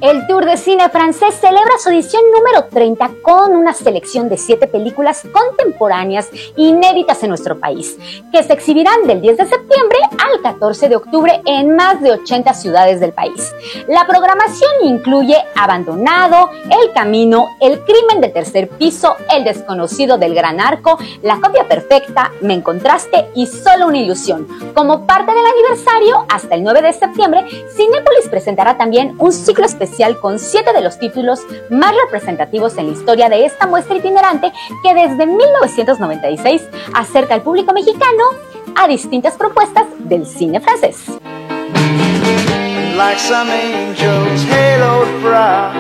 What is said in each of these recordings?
El Tour de Cine Francés celebra su edición número 30 con una selección de 7 películas contemporáneas inéditas en nuestro país, que se exhibirán del 10 de septiembre al 14 de octubre en más de 80 ciudades del país. La programación incluye Abandonado, El Camino, El Crimen del Tercer Piso, El Desconocido del Gran Arco, La Copia Perfecta, Me Encontraste y Solo una Ilusión. Como parte del aniversario, hasta el 9 de septiembre, Cinépolis presentará también un ciclo especial con 7 de los títulos más representativos en la historia de esta muestra itinerante que desde 1996 acerca al público mexicano a distintas propuestas del cine francés. Like some angels, haloed brow,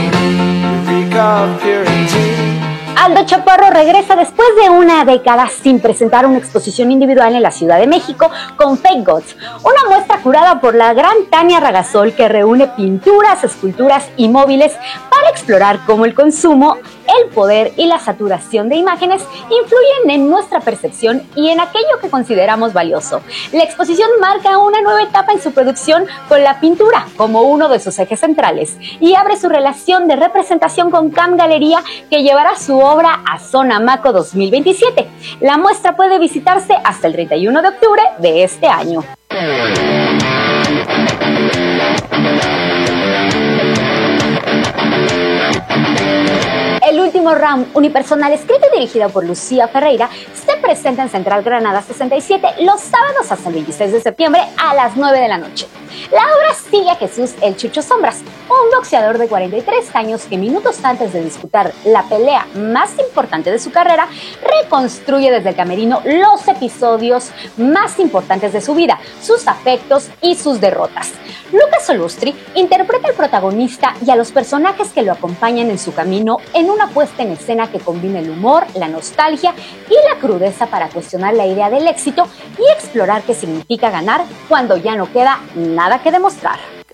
Aldo Chaparro regresa después de una década sin presentar una exposición individual en la Ciudad de México con Fake Gods, una muestra curada por la gran Tania Ragasol que reúne pinturas, esculturas y móviles para explorar cómo el consumo, el poder y la saturación de imágenes influyen en nuestra percepción y en aquello que consideramos valioso. La exposición marca una nueva etapa en su producción con la pintura como uno de sus ejes centrales y abre su relación de representación con Cam Galería, que llevará su obra a Zona Maco 2027. La muestra puede visitarse hasta el 31 de octubre de este año. El Último Round, unipersonal escrito y dirigido por Lucía Ferreira, se presenta en Central Granada 67 los sábados hasta el 26 de septiembre a las 9 de la noche. La obra sigue a Jesús El Chucho Sombras, un boxeador de 43 años que minutos antes de disputar la pelea más importante de su carrera, reconstruye desde el camerino los episodios más importantes de su vida, sus afectos y sus derrotas. Lucas Solustri interpreta al protagonista y a los personajes que lo acompañan en su camino en una puesta en escena que combina el humor, la nostalgia y la crudeza para cuestionar la idea del éxito y explorar qué significa ganar cuando ya no queda nada que demostrar.